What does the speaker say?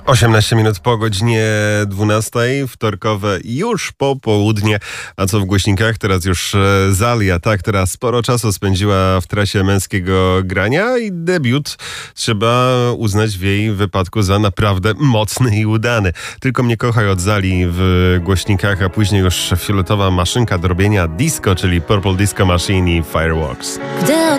18 minut po godzinie 12, wtorkowe już popołudnie. A co w głośnikach? Teraz już Zalia. Tak, teraz sporo czasu spędziła w trasie męskiego grania i debiut trzeba uznać w jej wypadku za naprawdę mocny i udany. Tylko mnie kochaj od Zali w głośnikach, a później już fioletowa maszynka do robienia disco, czyli Purple Disco Machine i Fireworks. Gdy